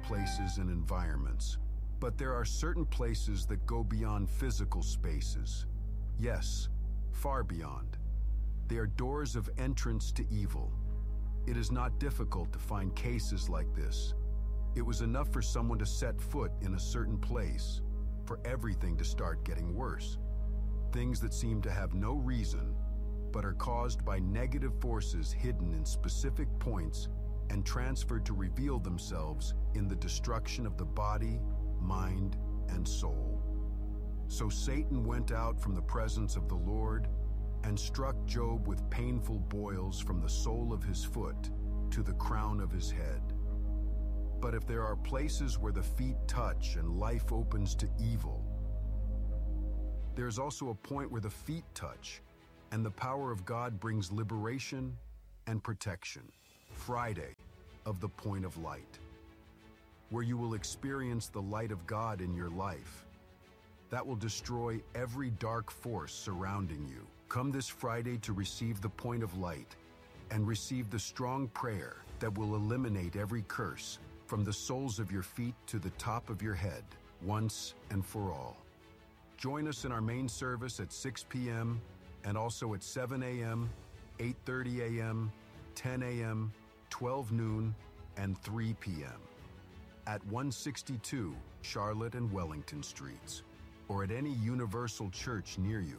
places and environments, but there are certain places that go beyond physical spaces. Yes, far beyond. They are doors of entrance to evil. It is not difficult to find cases like this. It was enough for someone to set foot in a certain place for everything to start getting worse. Things that seem to have no reason, but are caused by negative forces hidden in specific points and transferred to reveal themselves in the destruction of the body, mind, and soul. So Satan went out from the presence of the Lord and struck Job with painful boils from the sole of his foot to the crown of his head. But if there are places where the feet touch and life opens to evil, there's also a point where the feet touch and the power of God brings liberation and protection. Friday of the Point of Light, where you will experience the light of God in your life that will destroy every dark force surrounding you. Come this Friday to receive the Point of Light and receive the strong prayer that will eliminate every curse from the soles of your feet to the top of your head, once and for all. Join us in our main service at 6 p.m. and also at 7 a.m., 8:30 a.m., 10 a.m., 12 noon, and 3 p.m. at 162 Charlotte and Wellington Streets, or at any Universal Church near you.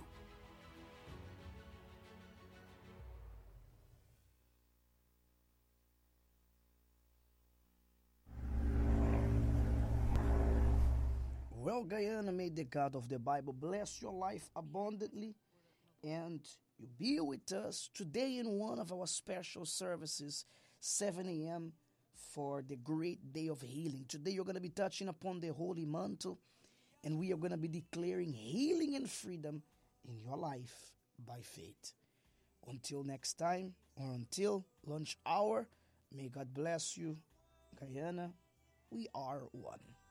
Well, Guyana, may the God of the Bible bless your life abundantly, and you be with us today in one of our special services, 7 a.m., for the great day of healing. Today you're going to be touching upon the holy mantle, and we are going to be declaring healing and freedom in your life by faith. Until next time, or until lunch hour, may God bless you. Guyana, we are one.